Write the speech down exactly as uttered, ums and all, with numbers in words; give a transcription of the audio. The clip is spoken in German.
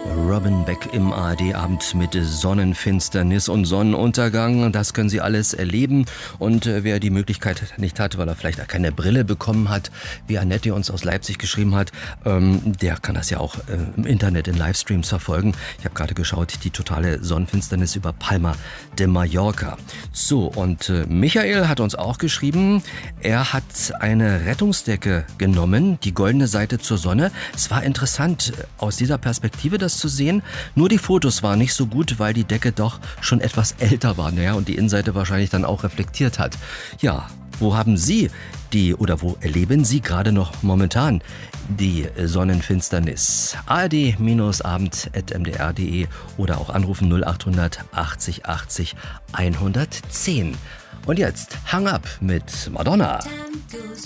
Robin Beck im A R D-Abend mit Sonnenfinsternis und Sonnenuntergang. Das können Sie alles erleben. Und äh, wer die Möglichkeit nicht hat, weil er vielleicht keine Brille bekommen hat, wie Annette uns aus Leipzig geschrieben hat, ähm, der kann das ja auch äh, im Internet in Livestreams verfolgen. Ich habe gerade geschaut, die totale Sonnenfinsternis über Palma de Mallorca. So, und äh, Michael hat uns auch geschrieben, er hat eine Rettungsdecke genommen, die goldene Seite zur Sonne. Es war interessant, aus dieser Perspektive das zu sehen. Nur die Fotos waren nicht so gut, weil die Decke doch schon etwas älter war, naja, und die Innenseite wahrscheinlich dann auch reflektiert hat. Ja, wo haben Sie die oder wo erleben Sie gerade noch momentan die Sonnenfinsternis? A R D-abend at m d r punkt d e oder auch anrufen null achthundert achtzig achtzig hundertzehn. Und jetzt Hang Up mit Madonna.